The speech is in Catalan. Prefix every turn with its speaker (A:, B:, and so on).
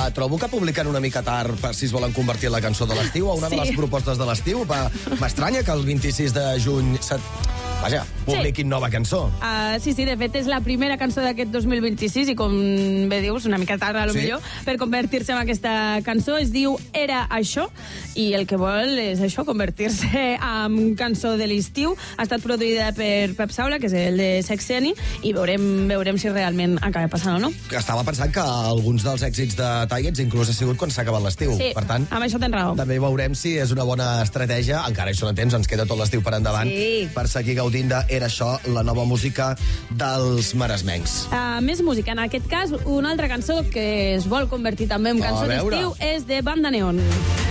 A: trobo que publiquen una mica tard per si es volen convertir en la cançó de l'estiu o una de les propostes de l'estiu. M'estranya que el 26 de juny publiquin nova cançó.
B: Sí, de fet és la primera cançó d'aquest 2026 i com bé dius, una mica tard a lo millor per convertir-se en aquesta cançó. Es diu Era això i el que vol és això, convertir-se en cançó de l'estiu. Ha estat produïda per Pep Saula, que és el de Sexeni, i veurem si realment acaba passant o no.
A: Estava pensant que alguns dels èxits de Tigers inclús ha sigut quan s'ha acabat l'estiu.
B: Sí,
A: per tant,
B: amb això tens raó.
A: També veurem si és una bona estratègia. Encara hi són a temps, ens queda tot l'estiu per endavant per seguir gaudint de Era això, la nova música dels maresmencs.
B: Més música. En aquest cas, una altra cançó que es vol convertir també en cançó d'estiu és de Banda Neon.